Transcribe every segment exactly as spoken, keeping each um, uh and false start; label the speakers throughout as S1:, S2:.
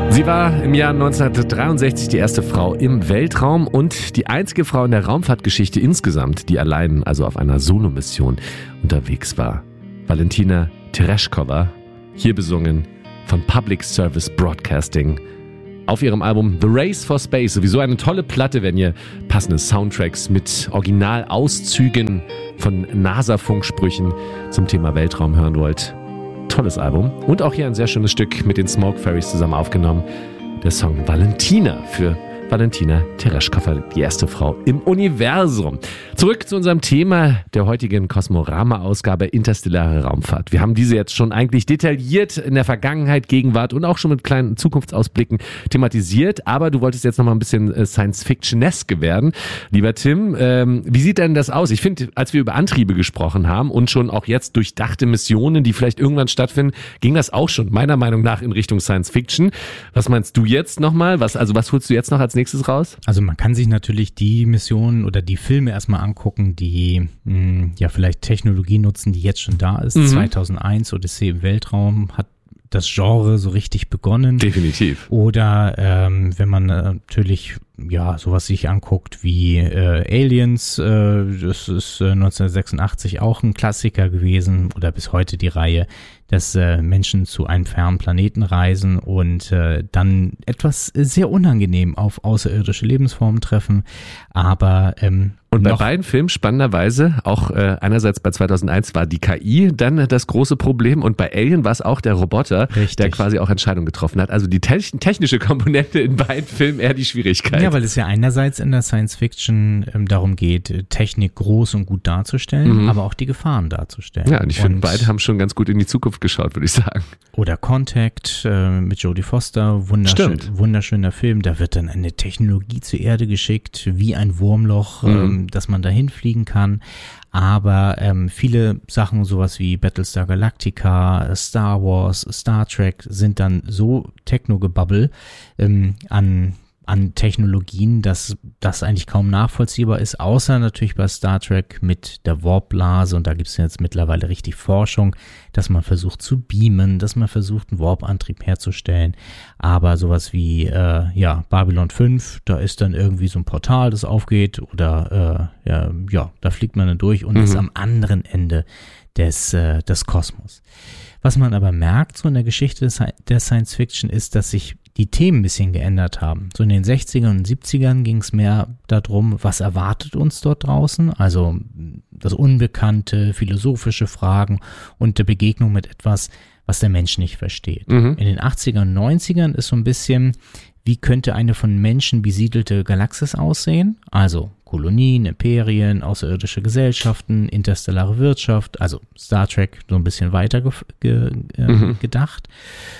S1: Sie war im Jahr neunzehnhundertdreiundsechzig die erste Frau im Weltraum und die einzige Frau in der Raumfahrtgeschichte insgesamt, die allein, also auf einer Solomission unterwegs war. Valentina Tereshkova, hier besungen von Public Service Broadcasting auf ihrem Album The Race for Space. Sowieso eine tolle Platte, wenn ihr passende Soundtracks mit Originalauszügen von NASA-Funksprüchen zum Thema Weltraum hören wollt. Tolles Album. Und auch hier ein sehr schönes Stück mit den Smoke Fairies zusammen aufgenommen. Der Song Valentina für Valentina Tereshkova, die erste Frau im Universum. Zurück zu unserem Thema der heutigen Kosmorama-Ausgabe interstellare Raumfahrt. Wir haben diese jetzt schon eigentlich detailliert in der Vergangenheit, Gegenwart und auch schon mit kleinen Zukunftsausblicken thematisiert. Aber du wolltest jetzt noch mal ein bisschen Science-Fiction-eske werden. Lieber Tim, ähm, wie sieht denn das aus? Ich finde, als wir über Antriebe gesprochen haben und schon auch jetzt durchdachte Missionen, die vielleicht irgendwann stattfinden, ging das auch schon meiner Meinung nach in Richtung Science-Fiction. Was meinst du jetzt nochmal? Was, also was holst du jetzt noch als nächstes raus?
S2: Also man kann sich natürlich die Missionen oder die Filme erstmal angucken, die mh, ja vielleicht Technologie nutzen, die jetzt schon da ist. Mhm. zweitausendeins, Odyssee im Weltraum, hat das Genre so richtig begonnen.
S1: Definitiv.
S2: Oder ähm, wenn man natürlich ja sowas sich anguckt wie äh, Aliens, äh, das ist äh, neunzehnhundertsechsundachtzig auch ein Klassiker gewesen, oder bis heute die Reihe, dass äh, Menschen zu einem fernen Planeten reisen und äh, dann etwas sehr unangenehm auf außerirdische Lebensformen treffen, aber ähm,
S1: und bei
S2: noch
S1: beiden Filmen spannenderweise, auch äh, einerseits bei zweitausendeins war die K I dann das große Problem und bei Alien war es auch der Roboter,
S2: Richtig.
S1: der quasi auch Entscheidungen getroffen hat. Also die te- technische Komponente in beiden Filmen eher die Schwierigkeit.
S2: Ja, weil es ja einerseits in der Science-Fiction ähm, darum geht, Technik groß und gut darzustellen, mhm. aber auch die Gefahren darzustellen.
S1: Ja, und ich finde, beide haben schon ganz gut in die Zukunft geschaut, würde ich sagen.
S2: Oder Contact äh, mit Jodie Foster, wunderschön, wunderschöner Film. Da wird dann eine Technologie zur Erde geschickt, wie ein Wurmloch, mhm. ähm, dass man dahin fliegen kann. Aber ähm, viele Sachen, sowas wie Battlestar Galactica, Star Wars, Star Trek, sind dann so Techno-Gebubble ähm, an an Technologien, dass das eigentlich kaum nachvollziehbar ist, außer natürlich bei Star Trek mit der Warp-Blase, und da gibt es jetzt mittlerweile richtig Forschung, dass man versucht zu beamen, dass man versucht, einen Warp-Antrieb herzustellen, aber sowas wie äh, ja Babylon fünf, da ist dann irgendwie so ein Portal, das aufgeht, oder äh, ja, ja, da fliegt man dann durch und mhm. ist am anderen Ende des, äh, des Kosmos. Was man aber merkt, so in der Geschichte des, der Science Fiction, ist, dass sich die Themen ein bisschen geändert haben. So in den sechzigern und siebzigern ging es mehr darum, was erwartet uns dort draußen, also das Unbekannte, philosophische Fragen und der Begegnung mit etwas, was der Mensch nicht versteht. Mhm. In den achtzigern und neunzigern ist so ein bisschen, wie könnte eine von Menschen besiedelte Galaxis aussehen? Also Kolonien, Imperien, außerirdische Gesellschaften, interstellare Wirtschaft, also Star Trek so ein bisschen weiter ge- ge- äh, mhm. gedacht.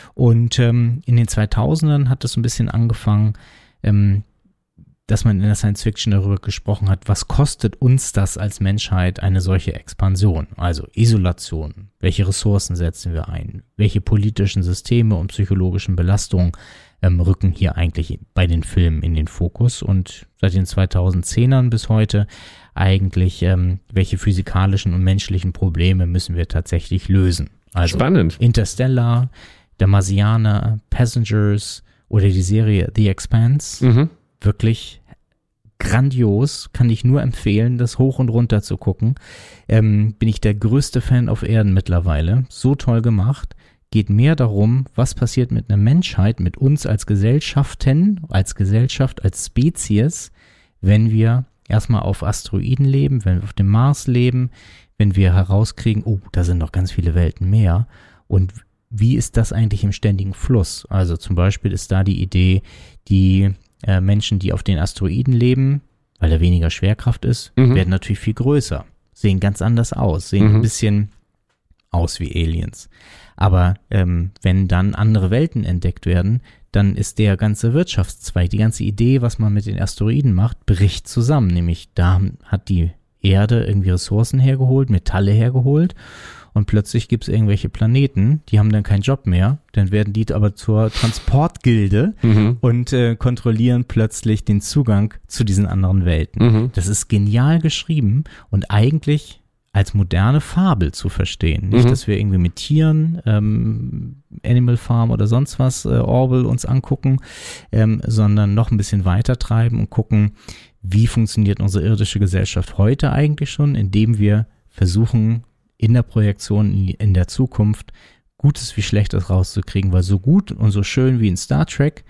S2: Und ähm, in den zweitausendern hat es so ein bisschen angefangen, ähm, dass man in der Science Fiction darüber gesprochen hat, was kostet uns das als Menschheit, eine solche Expansion? Also Isolation, welche Ressourcen setzen wir ein? Welche politischen Systeme und psychologischen Belastungen ähm, rücken hier eigentlich bei den Filmen in den Fokus? Und seit den zweitausendzehnern bis heute eigentlich, ähm, welche physikalischen und menschlichen Probleme müssen wir tatsächlich lösen? Also
S1: spannend.
S2: Interstellar, Der Marsianer, Passengers oder die Serie The Expanse. Mhm. Wirklich grandios, kann ich nur empfehlen, das hoch und runter zu gucken. Ähm, bin ich der größte Fan auf Erden mittlerweile. So toll gemacht. Geht mehr darum, was passiert mit einer Menschheit, mit uns als Gesellschaften, als Gesellschaft, als Spezies, wenn wir erstmal auf Asteroiden leben, wenn wir auf dem Mars leben, wenn wir herauskriegen, oh, da sind noch ganz viele Welten mehr. Und wie ist das eigentlich im ständigen Fluss? Also zum Beispiel ist da die Idee, die äh, Menschen, die auf den Asteroiden leben, weil da weniger Schwerkraft ist, mhm. werden natürlich viel größer, sehen ganz anders aus, sehen mhm. ein bisschen aus wie Aliens. Aber ähm, wenn dann andere Welten entdeckt werden, dann ist der ganze Wirtschaftszweig, die ganze Idee, was man mit den Asteroiden macht, bricht zusammen. Nämlich da hat die Erde irgendwie Ressourcen hergeholt, Metalle hergeholt, und plötzlich gibt es irgendwelche Planeten, die haben dann keinen Job mehr, dann werden die aber zur Transportgilde mhm. und äh, kontrollieren plötzlich den Zugang zu diesen anderen Welten. Mhm. Das ist genial geschrieben und eigentlich als moderne Fabel zu verstehen. Nicht, mhm. dass wir irgendwie mit Tieren, ähm, Animal Farm oder sonst was, äh, Orwell uns angucken, ähm, sondern noch ein bisschen weiter treiben und gucken, wie funktioniert unsere irdische Gesellschaft heute eigentlich schon, indem wir versuchen, in der Projektion in, in der Zukunft Gutes wie Schlechtes rauszukriegen, weil so gut und so schön wie in Star Trek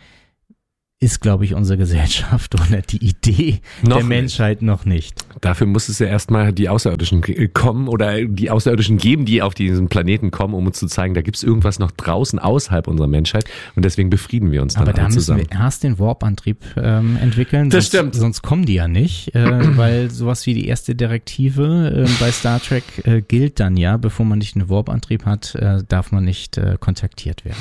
S2: ist, glaube ich, unsere Gesellschaft oder die Idee noch der Menschheit noch nicht.
S1: Dafür muss es ja erstmal die Außerirdischen kommen oder die Außerirdischen geben, die auf diesen Planeten kommen, um uns zu zeigen, da gibt es irgendwas noch draußen außerhalb unserer Menschheit und deswegen befrieden wir uns dann
S2: Aber da müssen
S1: zusammen.
S2: wir erst den Warp-Antrieb ähm, entwickeln.
S1: Das
S2: sonst,
S1: stimmt.
S2: Sonst kommen die ja nicht, äh, weil sowas wie die erste Direktive äh, bei Star Trek äh, gilt dann ja, bevor man nicht einen Warp-Antrieb hat, äh, darf man nicht äh, kontaktiert werden.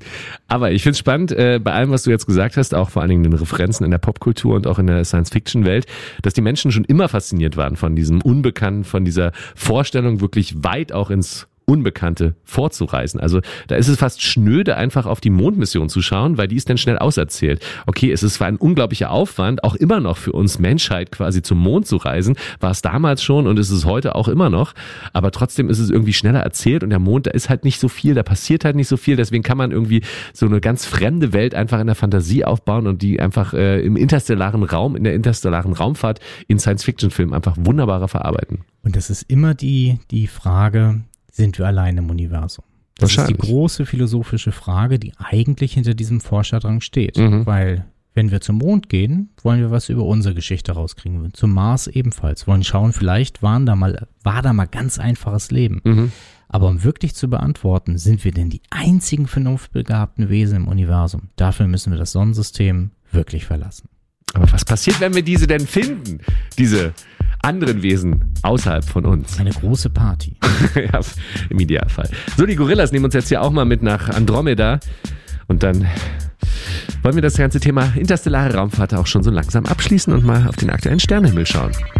S1: Aber ich finde es spannend, äh, bei allem, was du jetzt gesagt hast, auch vor allen Dingen den Referenzen in der Popkultur und auch in der Science-Fiction-Welt, dass die Menschen schon immer fasziniert waren von diesem Unbekannten, von dieser Vorstellung, wirklich weit auch ins Unbekannte vorzureisen. Also da ist es fast schnöde, einfach auf die Mondmission zu schauen, weil die ist dann schnell auserzählt. Okay, es ist zwar ein unglaublicher Aufwand, auch immer noch für uns Menschheit quasi zum Mond zu reisen, war es damals schon und ist es heute auch immer noch, aber trotzdem ist es irgendwie schneller erzählt und der Mond, da ist halt nicht so viel, da passiert halt nicht so viel, deswegen kann man irgendwie so eine ganz fremde Welt einfach in der Fantasie aufbauen und die einfach äh, im interstellaren Raum, in der interstellaren Raumfahrt in Science-Fiction-Filmen einfach wunderbarer verarbeiten.
S2: Und das ist immer die, die Frage, sind wir allein im Universum? Das ist die große philosophische Frage, die eigentlich hinter diesem Forscherdrang steht. Mhm. Weil, wenn wir zum Mond gehen, wollen wir was über unsere Geschichte rauskriegen. Zum Mars ebenfalls. Wollen schauen, vielleicht waren da mal, war da mal ganz einfaches Leben. Mhm. Aber um wirklich zu beantworten, sind wir denn die einzigen vernunftbegabten Wesen im Universum? Dafür müssen wir das Sonnensystem wirklich verlassen.
S1: Aber was passiert, wenn wir diese denn finden? Diese anderen Wesen außerhalb von uns.
S2: Eine große Party.
S1: Ja, im Idealfall. So, die Gorillas nehmen uns jetzt hier auch mal mit nach Andromeda. Und dann wollen wir das ganze Thema interstellare Raumfahrt auch schon so langsam abschließen und mal auf den aktuellen Sternenhimmel schauen.